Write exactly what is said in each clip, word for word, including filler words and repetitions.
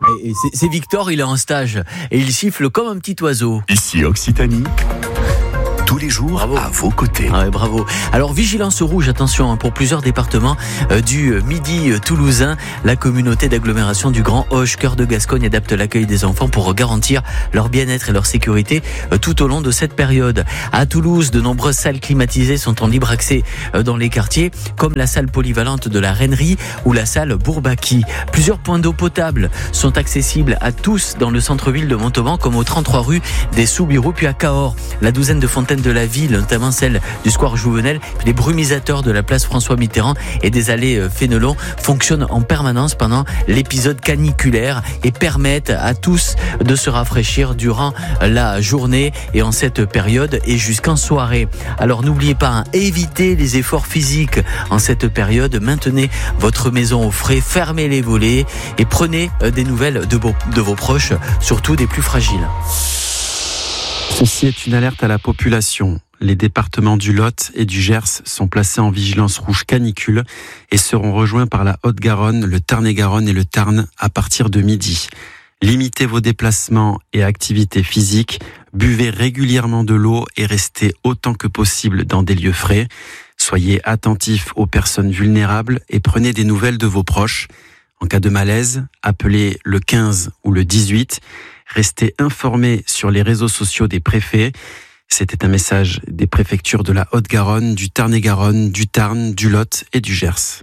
Et c'est, c'est Victor, il est en stage et il siffle comme un petit oiseau. Ici Occitanie, tous les jours bravo. À vos côtés. Ah ouais, bravo. Alors vigilance rouge, attention, hein, pour plusieurs départements euh, du euh, Midi euh, toulousain. La communauté d'agglomération du Grand Auch, cœur de Gascogne, adapte l'accueil des enfants pour garantir leur bien-être et leur sécurité euh, tout au long de cette période. À Toulouse, de nombreuses salles climatisées sont en libre accès euh, dans les quartiers, comme la salle polyvalente de la Reinerie ou la salle Bourbaki. Plusieurs points d'eau potable sont accessibles à tous dans le centre-ville de Montauban, comme aux trente-trois rue des Soubirous, puis à Cahors. La douzaine de fontaines de la ville, notamment celle du square Jouvenel, puis les brumisateurs de la place François Mitterrand et des allées Fénelon fonctionnent en permanence pendant l'épisode caniculaire et permettent à tous de se rafraîchir durant la journée et en cette période et jusqu'en soirée. Alors n'oubliez pas, hein, évitez les efforts physiques en cette période, maintenez votre maison au frais, fermez les volets et prenez des nouvelles de vos, de vos proches, surtout des plus fragiles. Ceci est une alerte à la population. Les départements du Lot et du Gers sont placés en vigilance rouge canicule et seront rejoints par la Haute-Garonne, le Tarn-et-Garonne et le Tarn à partir de midi. Limitez vos déplacements et activités physiques, buvez régulièrement de l'eau et restez autant que possible dans des lieux frais. Soyez attentifs aux personnes vulnérables et prenez des nouvelles de vos proches. En cas de malaise, appelez le quinze ou le dix-huit. Restez informés sur les réseaux sociaux des préfets. C'était un message des préfectures de la Haute-Garonne, du Tarn-et-Garonne, du Tarn, du Lot et du Gers.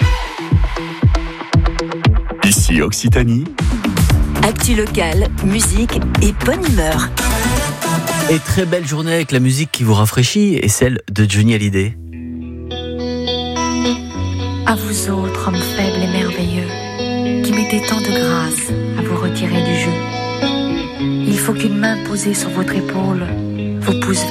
Ici Occitanie. Actu locale, musique et bonne humeur. Et très belle journée avec la musique qui vous rafraîchit et celle de Johnny Hallyday. À vous autres, hommes faibles et merveilleux, qui mettez tant de grâce à vous retirer du jeu. Il faut qu'une main posée sur votre épaule vous pousse